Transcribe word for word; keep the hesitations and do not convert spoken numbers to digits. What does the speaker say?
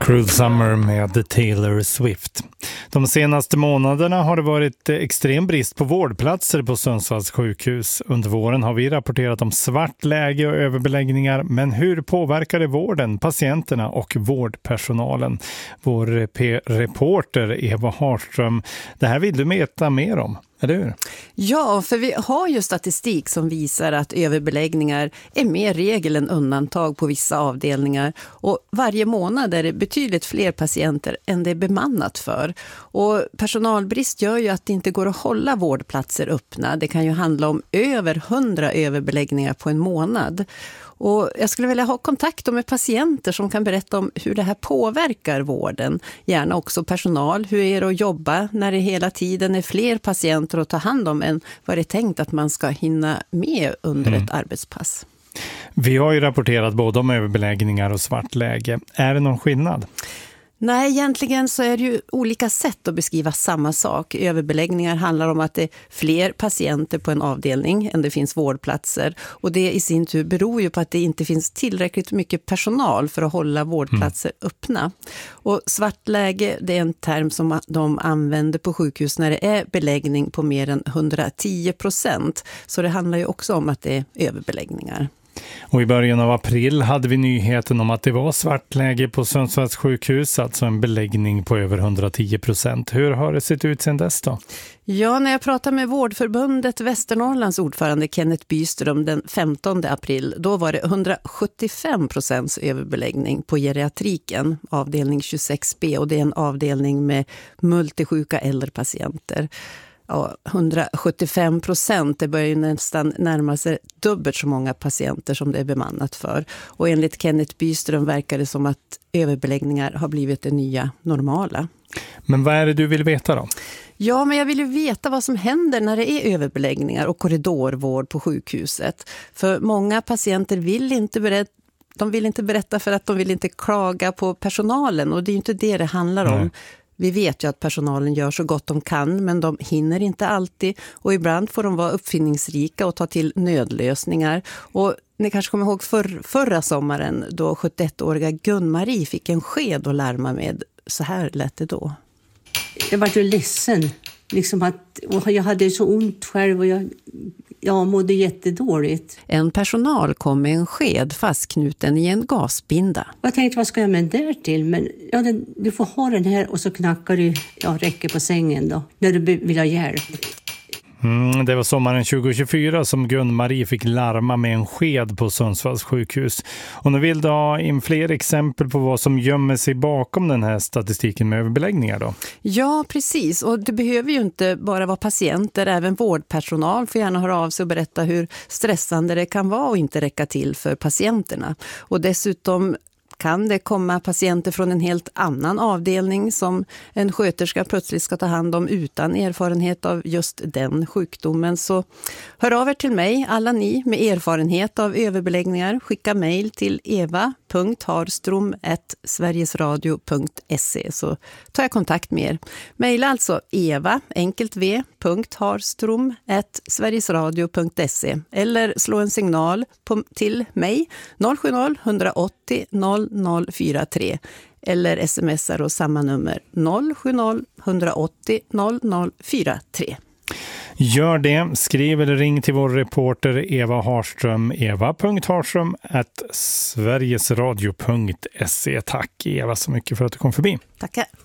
Cruel Summer med Taylor Swift. De senaste månaderna har det varit extrem brist på vårdplatser på Sundsvalls sjukhus. Under våren har vi rapporterat om svart läge och överbeläggningar, men hur påverkar det vården, patienterna och vårdpersonalen? Vår P- reporter Eva Harström, det här vill du veta mer om, eller hur? Ja, för vi har ju statistik som visar att överbeläggningar är mer regel än undantag på vissa avdelningar. Och varje månad är det betydligt fler patienter än det är bemannat för. Och personalbrist gör ju att det inte går att hålla vårdplatser öppna. Det kan ju handla om över hundra överbeläggningar på en månad. Och jag skulle vilja ha kontakt med patienter som kan berätta om hur det här påverkar vården. Gärna också personal. Hur är det att jobba när det hela tiden är fler patienter att ta hand om än vad det är tänkt att man ska hinna med under mm. ett arbetspass? Vi har ju rapporterat både om överbeläggningar och svart läge. Är det någon skillnad? Nej, egentligen så är det ju olika sätt att beskriva samma sak. Överbeläggningar handlar om att det är fler patienter på en avdelning än det finns vårdplatser. Och det i sin tur beror ju på att det inte finns tillräckligt mycket personal för att hålla vårdplatser mm. öppna. Och svart läge, det är en term som de använder på sjukhus när det är beläggning på mer än hundratio procent. Så det handlar ju också om att det är överbeläggningar. Och i början av april hade vi nyheten om att det var svart läge på Sundsvalls sjukhus, alltså en beläggning på över hundratio procent. Hur har det sett ut sedan dess då? Ja, när jag pratade med Vårdförbundet Västernorrlands ordförande Kenneth Byström den femtonde april, då var det hundrasjuttiofem procents överbeläggning på geriatriken, avdelning tjugosex B, och det är en avdelning med multisjuka äldre patienter. Ja, hundrasjuttiofem procent, det börjar ju nästan närma sig dubbelt så många patienter som det är bemannat för. Och enligt Kenneth Byström verkar det som att överbeläggningar har blivit det nya normala. Men vad är det du vill veta då? Ja, men jag vill ju veta vad som händer när det är överbeläggningar och korridorvård på sjukhuset. För många patienter vill inte berätta De vill inte berätta för att de vill inte klaga på personalen, och det är ju inte det det handlar om. Nej. Vi vet ju att personalen gör så gott de kan, men de hinner inte alltid, och ibland får de vara uppfinningsrika och ta till nödlösningar. Och ni kanske kommer ihåg för, förra sommaren då sjuttioettåriga Gun-Marie fick en sked att larma med. Så här lät det då. Jag var ju ledsen. Liksom att, och jag hade så ont själv och jag, jag mådde jättedåligt. En personal kom med en sked fastknuten i en gasbinda. Jag tänkte, vad ska jag med den där till? Men ja, den, du får ha den här och så knackar du, ja, räcker på sängen då, när du vill ha hjälp. Mm, det var sommaren tjugohundratjugofyra som Gun-Marie fick larma med en sked på Sundsvalls sjukhus. Och nu vill du ha in fler exempel på vad som gömmer sig bakom den här statistiken med överbeläggningar då? Ja, precis. Och det behöver ju inte bara vara patienter, även vårdpersonal får gärna höra av sig och berätta hur stressande det kan vara och inte räcka till för patienterna. Och dessutom kan det komma patienter från en helt annan avdelning som en sköterska plötsligt ska ta hand om utan erfarenhet av just den sjukdomen. Så hör av er till mig, alla ni med erfarenhet av överbeläggningar. Skicka mejl till eva punkt harstrom at sverigesradio punkt se så tar jag kontakt med er. Mejla alltså eva, enkelt v, punkt harstrom at sverigesradio punkt se eller slå en signal på, till mig noll sju noll ett åtta noll noll noll fyra tre eller smsar och samma nummer noll sju noll ett åtta noll noll fyra tre. Gör det, skriv eller ring till vår reporter Eva Harström, eva punkt harström at sverigesradio punkt se. Tack Eva så mycket för att du kom förbi. Tackar.